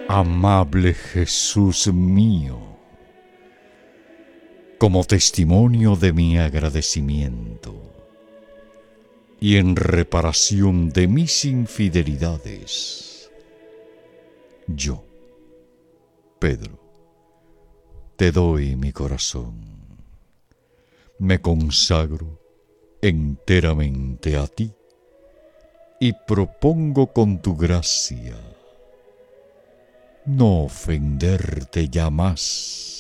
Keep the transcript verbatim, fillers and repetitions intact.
Amable Jesús mío, como testimonio de mi agradecimiento y en reparación de mis infidelidades, yo, Pedro, te doy mi corazón, me consagro enteramente a ti y propongo con tu gracia no ofenderte ya más.